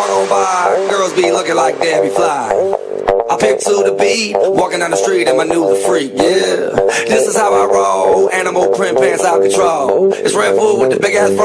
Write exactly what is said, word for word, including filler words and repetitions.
walk on by, girls be looking like Debbie Fly. I pick to the beat, walking down the street and my new the freak, yeah. This is how I roll, animal print pants out control. It's Red Bull with the big ass